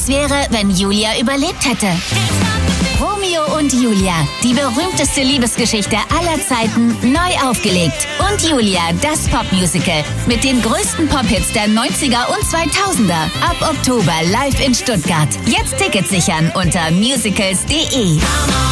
wäre, wenn Julia überlebt hätte? Romeo und Julia, die berühmteste Liebesgeschichte aller Zeiten, neu aufgelegt. Und Julia, das Popmusical mit den größten Pop-Hits der 90er und 2000er. Ab Oktober live in Stuttgart. Jetzt Tickets sichern unter musicals.de.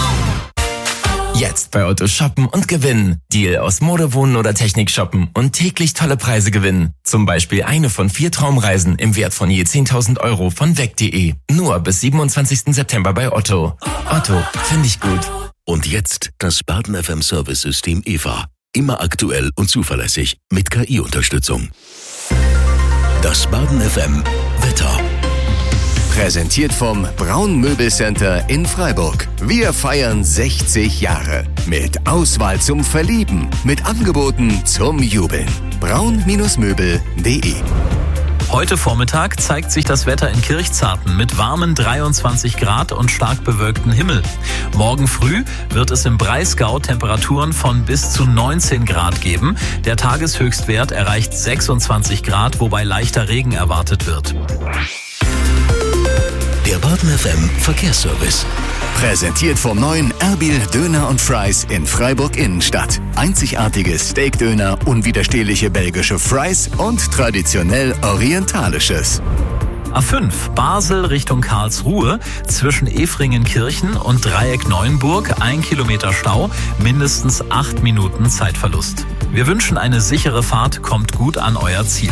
Jetzt bei Otto shoppen und gewinnen. Deal aus Mode, Wohnen oder Technik shoppen und täglich tolle Preise gewinnen. Zum Beispiel eine von 4 Traumreisen im Wert von je 10.000 Euro von weg.de. Nur bis 27. September bei Otto. Otto, finde ich gut. Und jetzt das Baden FM Service System EVA. Immer aktuell und zuverlässig mit KI-Unterstützung. Das Baden FM Wetter. Präsentiert vom Braun Möbelcenter in Freiburg. Wir feiern 60 Jahre. Mit Auswahl zum Verlieben. Mit Angeboten zum Jubeln. braun-möbel.de. Heute Vormittag zeigt sich das Wetter in Kirchzarten mit warmen 23 Grad und stark bewölktem Himmel. Morgen früh wird es im Breisgau Temperaturen von bis zu 19 Grad geben. Der Tageshöchstwert erreicht 26 Grad, wobei leichter Regen erwartet wird. Der Baden FM Verkehrsservice. Präsentiert vom neuen Erbil Döner und Fries in Freiburg Innenstadt. Einzigartige Steakdöner, unwiderstehliche belgische Fries und traditionell orientalisches. A5 Basel Richtung Karlsruhe zwischen Efringenkirchen und Dreieck Neuenburg 1 Kilometer Stau, mindestens 8 Minuten Zeitverlust. Wir wünschen eine sichere Fahrt, kommt gut an euer Ziel.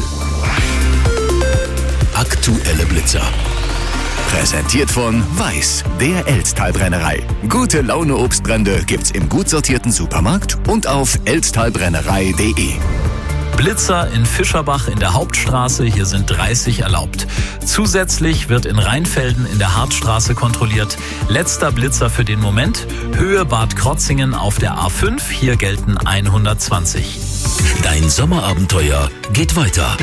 Aktuelle Blitzer. Präsentiert von Weiß, der Elztalbrennerei. Gute Laune Obstbrände gibt's im gut sortierten Supermarkt und auf elztalbrennerei.de. Blitzer in Fischerbach in der Hauptstraße, hier sind 30 erlaubt. Zusätzlich wird in Rheinfelden in der Hartstraße kontrolliert. Letzter Blitzer für den Moment, Höhe Bad Krotzingen auf der A5, hier gelten 120. Dein Sommerabenteuer geht weiter.